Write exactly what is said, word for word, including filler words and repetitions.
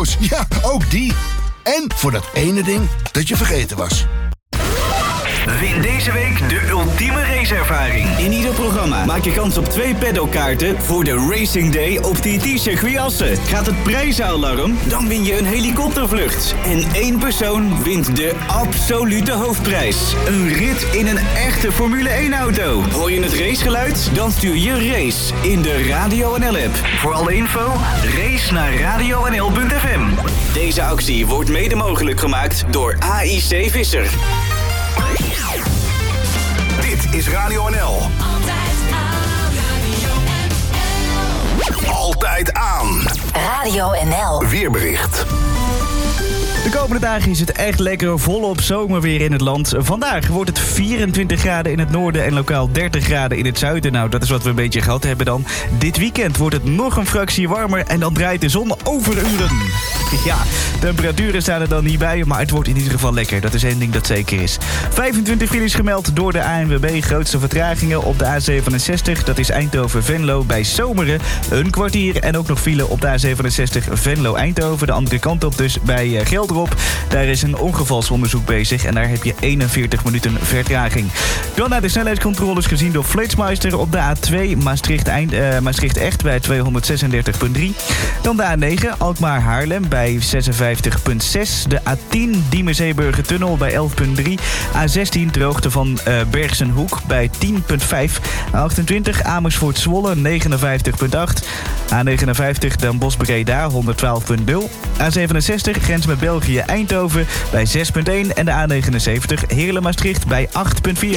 auto's, ja, ook die. En voor dat ene ding dat je vergeten was. Win deze week de ultieme raceervaring. In ieder programma maak je kans op twee paddockkaarten voor de Racing Day op T T-circuit Assen. Gaat het prijzenalarm? Dan win je een helikoptervlucht. En één persoon wint de absolute hoofdprijs. Een rit in een echte Formule één-auto. Hoor je het racegeluid? Dan stuur je race in de Radio N L-app. Voor alle info, race naar radio n l punt f m. Deze actie wordt mede mogelijk gemaakt door A I C Visser. Dit is Radio N L. Altijd aan. Radio N L. Altijd aan. Radio N L. Weerbericht. De komende dagen is het echt lekker volop zomerweer in het land. Vandaag wordt het vierentwintig graden in het noorden en lokaal dertig graden in het zuiden. Nou, dat is wat we een beetje gehad hebben dan. Dit weekend wordt het nog een fractie warmer en dan draait de zon overuren. Ja, temperaturen staan er dan niet bij, maar het wordt in ieder geval lekker. Dat is één ding dat zeker is. vijfentwintig files gemeld door de A N W B. Grootste vertragingen op de A zevenenzestig. Dat is Eindhoven-Venlo bij Zomeren. Een kwartier en ook nog file op de A zevenenzestig Venlo-Eindhoven. De andere kant op dus bij Gelderop. Daar is een ongevalsonderzoek bezig en daar heb je eenenveertig minuten vertraging. Dan naar de snelheidscontroles gezien door Flitsmeister op de A twee Maastricht-Eind, uh, Maastricht-Echt bij tweehonderdzesendertig komma drie. Dan de A negen Alkmaar-Haarlem bij zesenvijftig komma zes. De A tien Diemen-Zeeburger-tunnel bij elf komma drie. A zestien ter hoogte van uh, Bergsenhoek bij tien komma vijf. A achtentwintig Amersfoort-Zwolle negenenvijftig komma acht. A negenenvijftig Den Bosch-Breda honderdtwaalf komma nul. A zevenenzestig grens met België Eindhoven bij zes komma één en de A negenenzeventig Heerlen-Maastricht bij acht komma vier.